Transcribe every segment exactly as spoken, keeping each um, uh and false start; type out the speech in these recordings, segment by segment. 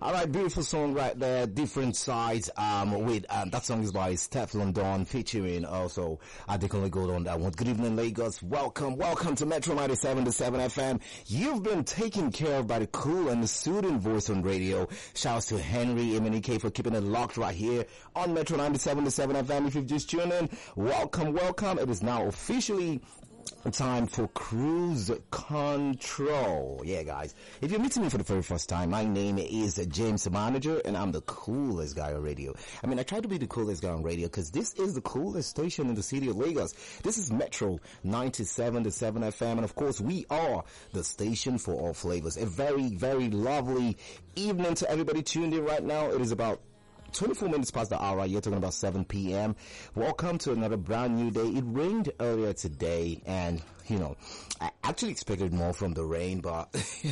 All right, beautiful song right there. Different sides. Um, with um, that song is by Stefflon Don featuring also Adekunle Gold on that one. Good evening, Lagos. Welcome, welcome to Metro ninety-seven point seven F M. You've been taken care of by the cool and the soothing voice on radio. Shouts to Henry Emenike for keeping it locked right here on Metro ninety-seven point seven F M. If you've just tuned in, welcome, welcome. It is now officially time for cruise control. Yeah, guys. If you're meeting me for the very first time, my name is James Manager, and I'm the coolest guy on radio. I mean, I try to be the coolest guy on radio because this is the coolest station in the city of Lagos. This is Metro ninety-seven point seven F M, and of course, we are the station for all flavors. A very, very lovely evening to everybody tuned in right now. It is about twenty-four minutes past the hour. You're talking about seven p.m. Welcome to another brand new day. It rained earlier today, and you know, I actually expected more from the rain, but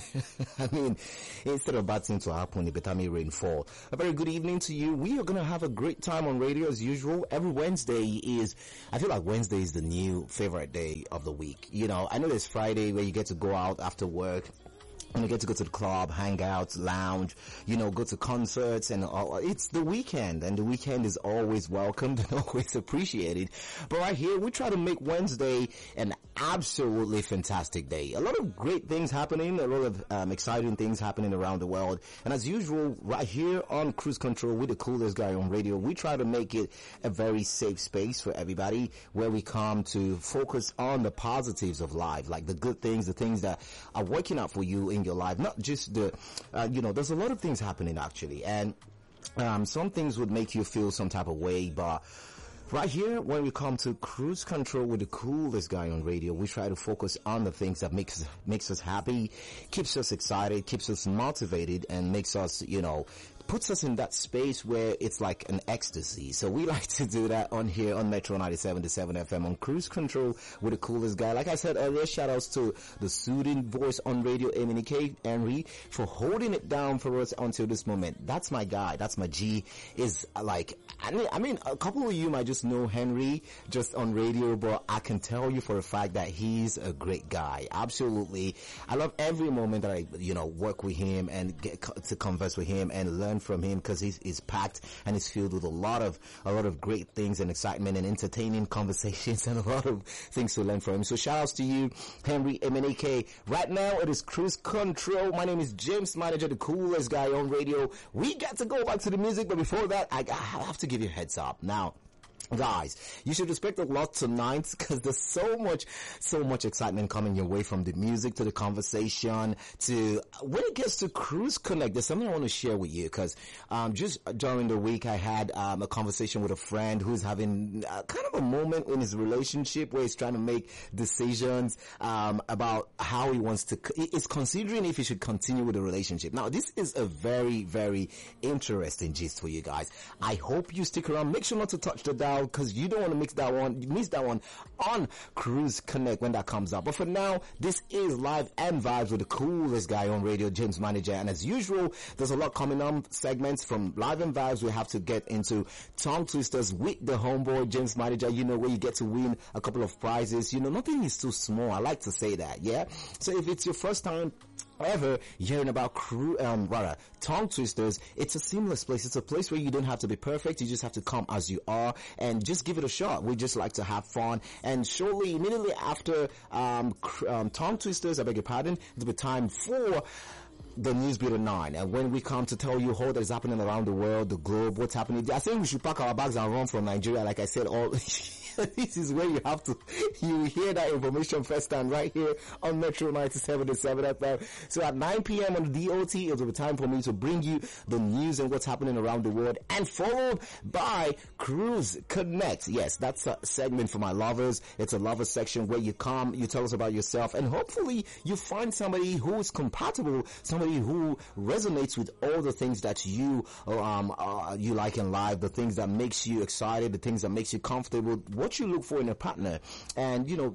I mean, instead of bad things to happen, it better may rainfall. A very good evening to you. We are going to have a great time on radio as usual. Every Wednesday is, I feel like Wednesday is the new favorite day of the week. You know, I know there's Friday where you get to go out after work and you get to go to the club, hang out, lounge, you know, go to concerts, and all. It's the weekend, and the weekend is always welcomed and always appreciated. But right here, we try to make Wednesday an absolutely fantastic day. A lot of great things happening, a lot of um, exciting things happening around the world. And as usual, right here on Cruise Control with the coolest guy on radio, we try to make it a very safe space for everybody, where we come to focus on the positives of life, like the good things, the things that are working out for you in your life, not just the, uh, you know, there's a lot of things happening actually, and um, some things would make you feel some type of way, but right here, when we come to Cruise Control with the coolest guy on radio, we try to focus on the things that makes makes us happy, keeps us excited, keeps us motivated, and makes us, you know, puts us in that space where it's like an ecstasy. So we like to do that on here on Metro ninety-seven point seven F M on Cruise Control with the coolest guy. Like I said earlier, shout outs to the soothing voice on radio, Emenike Henry, for holding it down for us until this moment. That's my guy. That's my G. Is like, I mean, I mean, a couple of you might just know Henry just on radio, but I can tell you for a fact that he's a great guy. Absolutely. I love every moment that I, you know, work with him and get to converse with him and learn from him, because he's, he's packed and he's filled with a lot of a lot of great things and excitement and entertaining conversations and a lot of things to learn from him. So shout outs to you, Henry Emenike. Right now it is Cruise Control. My name is James Manager, the coolest guy on radio. We got to go back to the music, but before that, I, I have to give you a heads up now. Guys, you should expect a lot tonight, because there's so much, so much excitement coming your way, from the music to the conversation to when it gets to Cruise Connect. There's something I want to share with you, because um, just during the week I had um, a conversation with a friend who's having uh, kind of a moment in his relationship where he's trying to make decisions um, about how he wants to. He's considering if he should continue with the relationship. Now, this is a very, very interesting gist for you guys. I hope you stick around. Make sure not to touch the dial, because you don't want to mix that one, miss that one on Cruise Connect when that comes up. But for now, this is Live and Vibes with the coolest guy on radio, James Manager. And as usual, there's a lot coming on. Segments from Live and Vibes, we have to get into tongue twisters with the homeboy, James Manager. You know, where you get to win a couple of prizes. You know, nothing is too small. I like to say that, yeah? So if it's your first time ever hearing about crew, um, rather, tongue twisters, it's a seamless place. It's a place where you don't have to be perfect. You just have to come as you are and just give it a shot. We just like to have fun. And shortly, immediately after, um, cr- um tongue twisters, I beg your pardon, it'll be time for the News Bureau nine. And when we come to tell you all that is happening around the world, the globe, what's happening, I think we should pack our bags and run from Nigeria. Like I said, all this is where you have to, you hear that information first time right here on Metro ninety-seven point seven F M. So at nine p.m. on the D O T, it'll be time for me to bring you the news and what's happening around the world, and followed by Cruise Connect. Yes, that's a segment for my lovers. It's a lover section where you come, you tell us about yourself, and hopefully you find somebody who is compatible, somebody who resonates with all the things that you um uh, you like in life, the things that makes you excited, the things that makes you comfortable, what you look for in a partner. And you know,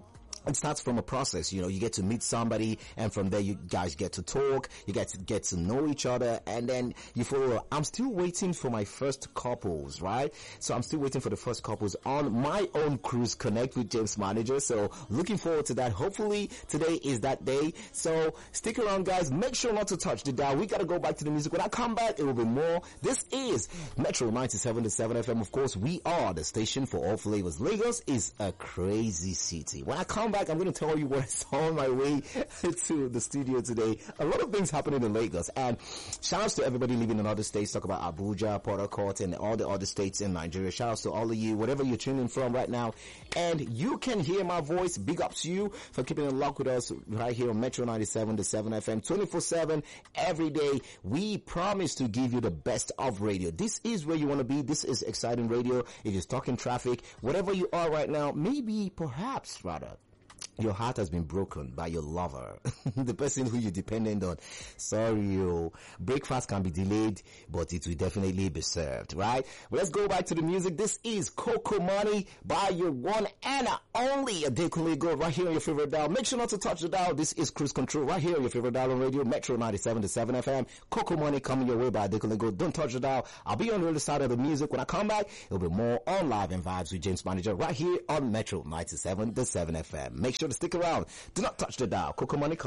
it starts from a process. You know, you get to meet somebody, and from there you guys get to talk, you get to get to know each other, and then you follow. I'm still waiting for my first couples, right? So I'm still waiting for the first couples on my own Cruise Connect with James Manager. So looking forward to that. Hopefully today is that day. So stick around, guys. Make sure not to touch the dial. We gotta go back to the music. When I come back, it will be more. This is Metro ninety-seven point seven F M. Of course, we are the station for all flavors. Lagos is a crazy city. When I come back, I'm going to tell you what is on my way to the studio today. A lot of things happening in Lagos, and shout outs to everybody living in other states. Talk about Abuja, Port Harcourt, and all the other states in Nigeria. Shout outs to all of you, whatever you're tuning from right now, and you can hear my voice. Big up to you for keeping in lock with us right here on Metro ninety-seven point seven F M, twenty-four seven every day. We promise to give you the best of radio. This is where you want to be. This is exciting radio. It is talking traffic. Whatever you are right now, maybe, perhaps, rather, your heart has been broken by your lover, the person who you're dependent on. Sorry, yo. Breakfast can be delayed, but it will definitely be served, right? Well, let's go back to the music. This is Coco Money by your one and only Adekunle Gold right here on your favorite dial. Make sure not to touch the dial. This is Cruise Control right here on your favorite dial on radio, Metro ninety-seven point seven F M. Coco Money coming your way by Adekunle Gold. Don't touch the dial. I'll be on the other side of the music. When I come back, it'll be more on Live and Vibes with James Manager right here on Metro ninety-seven point seven F M. Make sure to stick around. Do not touch the dial. Coco Money